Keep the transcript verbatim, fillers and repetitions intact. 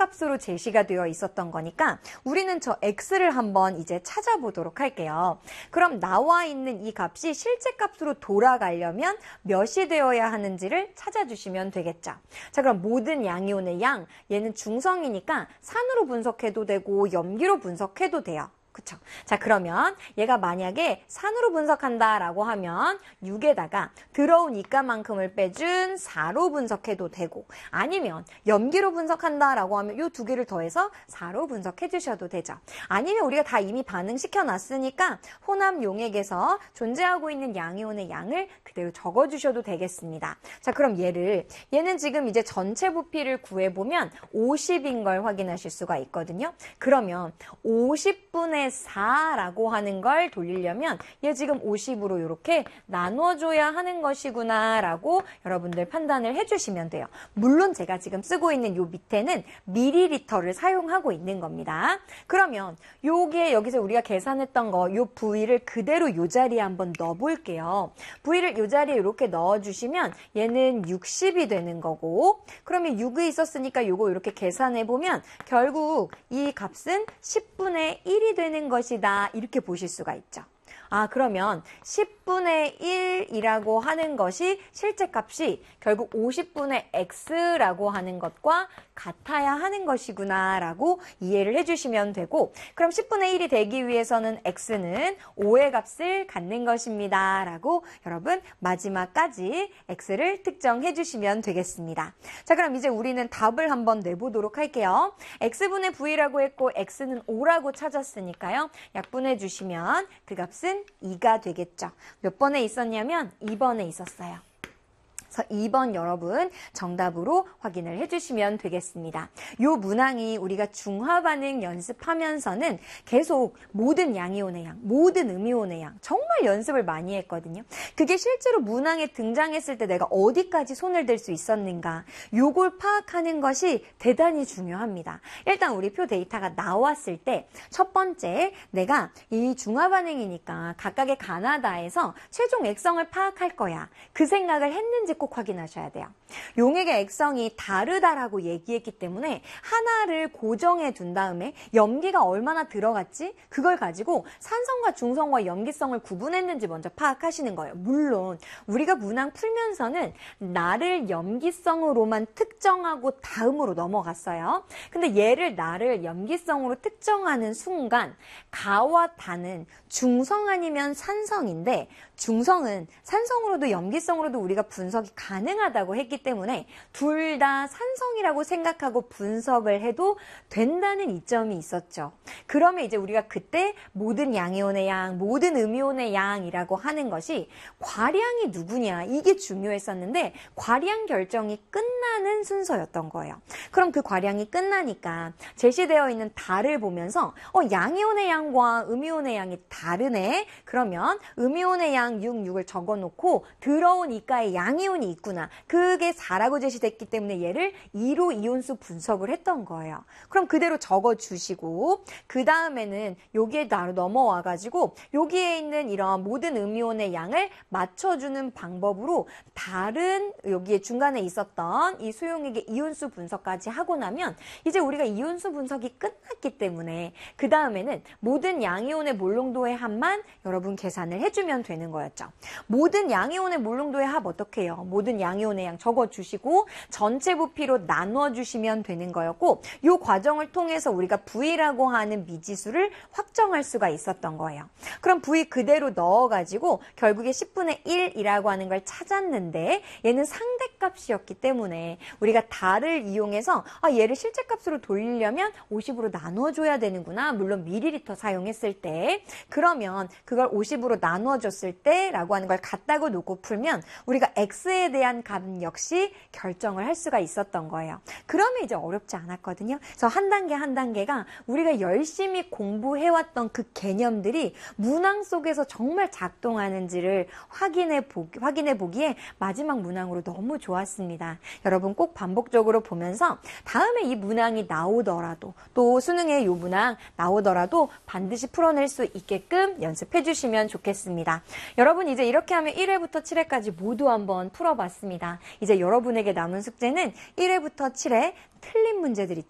값으로 제시가 되어 있었던 거니까 우리는 저 x를 한번 이제 찾아보도록 할게요. 그럼 나와 있는 이 값이 실제 값으로 돌아가려면 몇이 되어야 하는지를 찾아주시면 되겠죠. 자, 그럼 모든 양이온의 양, 얘는 중성이니까 산으로 분석해도 되고 염기로 분석해도 돼요. 그쵸? 자, 그러면 얘가 만약에 산으로 분석한다라고 하면 육에다가 들어온 이가만큼을 빼준 사로 분석해도 되고, 아니면 염기로 분석한다라고 하면 이 두 개를 더해서 사로 분석해 주셔도 되죠. 아니면 우리가 다 이미 반응시켜 놨으니까 혼합 용액에서 존재하고 있는 양이온의 양을 그대로 적어 주셔도 되겠습니다. 자, 그럼 얘를 얘는 지금 이제 전체 부피를 구해보면 오십인 걸 확인하실 수가 있거든요. 그러면 오십분의 사라고 하는 걸 돌리려면 얘 지금 오십으로 이렇게 나눠줘야 하는 것이구나 라고 여러분들 판단을 해주시면 돼요. 물론 제가 지금 쓰고 있는 요 밑에는 밀리리터를 사용하고 있는 겁니다. 그러면 요게 여기서 우리가 계산했던 거 요 V를 그대로 요 자리에 한번 넣어 볼게요. V를 요 자리에 이렇게 넣어주시면 얘는 육십이 되는 거고, 그러면 육이 있었으니까 요거 이렇게 계산해 보면 결국 이 값은 십분의 일이 되는 것이다, 이렇게 보실 수가 있죠. 아, 그러면 십분의 일이라고 하는 것이 실제 값이 결국 오십분의 x라고 하는 것과 같아야 하는 것이구나 라고 이해를 해주시면 되고, 그럼 십분의 일이 되기 위해서는 x는 오의 값을 갖는 것입니다 라고 여러분 마지막까지 x를 특정해 주시면 되겠습니다. 자, 그럼 이제 우리는 답을 한번 내보도록 할게요. x분의 v라고 했고 x는 오라고 찾았으니까요, 약분해 주시면 그 값은 이가 되겠죠. 몇 번에 있었냐면 이 번에 있었어요. 그래서 이 번 여러분 정답으로 확인을 해주시면 되겠습니다. 요 문항이 우리가 중화반응 연습하면서는 계속 모든 양이온의 양, 모든 음이온의 양 정말 연습을 많이 했거든요. 그게 실제로 문항에 등장했을 때 내가 어디까지 손을 댈 수 있었는가, 요걸 파악하는 것이 대단히 중요합니다. 일단 우리 표 데이터가 나왔을 때 첫 번째, 내가 이 중화반응이니까 각각의 가나다에서 최종 액성을 파악할 거야, 그 생각을 했는지 꼭 확인하셔야 돼요. 용액의 액성이 다르다라고 얘기했기 때문에 하나를 고정해 둔 다음에 염기가 얼마나 들어갔지? 그걸 가지고 산성과 중성과 염기성을 구분했는지 먼저 파악하시는 거예요. 물론 우리가 문항 풀면서는 나를 염기성으로만 특정하고 다음으로 넘어갔어요. 근데 얘를 나를 염기성으로 특정하는 순간 가와 다는 중성 아니면 산성인데, 중성은 산성으로도 염기성으로도 우리가 분석이 가능하다고 했기 때문에 둘 다 산성이라고 생각하고 분석을 해도 된다는 이점이 있었죠. 그러면 이제 우리가 그때 모든 양이온의 양, 모든 음이온의 양이라고 하는 것이 과량이 누구냐, 이게 중요했었는데 과량 결정이 끝나는 순서였던 거예요. 그럼 그 과량이 끝나니까 제시되어 있는 달을 보면서 어, 양이온의 양과 음이온의 양이 다르네. 그러면 음이온의 양 육, 육을 적어놓고 들어온 이가에 양이온이 있구나, 그게 사라고 제시됐기 때문에 얘를 이로 이온수 분석을 했던 거예요. 그럼 그대로 적어주시고 그 다음에는 여기에 나로 넘어와가지고 여기에 있는 이런 모든 음이온의 양을 맞춰주는 방법으로 다른 여기에 중간에 있었던 이 수용액의 이온수 분석까지 하고 나면 이제 우리가 이온수 분석이 끝났기 때문에 그 다음에는 모든 양이온의 몰농도의 합만 여러분 계산을 해주면 되는 거였죠. 모든 양이온의 몰농도의 합 어떻게 해요? 모든 양이온의 양 적어주시고 전체 부피로 나눠주시면 되는 거였고, 이 과정을 통해서 우리가 V라고 하는 미지수를 확정할 수가 있었던 거예요. 그럼 V 그대로 넣어가지고 결국에 십분의 일이라고 하는 걸 찾았는데 얘는 상대값이었기 때문에 우리가 달을 이용해서 아, 얘를 실제값으로 돌리려면 오십으로 나눠줘야 되는구나, 물론 밀리리터 사용했을 때. 그러면 그걸 오십으로 나눠줬을 때 라고 하는 걸 갖다고 놓고 풀면 우리가 X에 대한 값 역시 결정을 할 수가 있었던 거예요. 그러면 이제 어렵지 않았거든요. 그래서 한 단계 한 단계가 우리가 열심히 공부해왔던 그 개념들이 문항 속에서 정말 작동하는지를 확인해, 보, 확인해 보기에 마지막 문항으로 너무 좋았습니다. 여러분 꼭 반복적으로 보면서 다음에 이 문항이 나오더라도, 또 수능에 이 문항 나오더라도 반드시 풀어낼 수 있게끔 연습해 주시면 좋겠습니다. 여러분 이제 이렇게 하면 일 회부터 칠 회까지 모두 한번 풀어봤습니다. 이제 여러분에게 남은 숙제는 일 회부터 칠 회 틀린 문제들 있죠.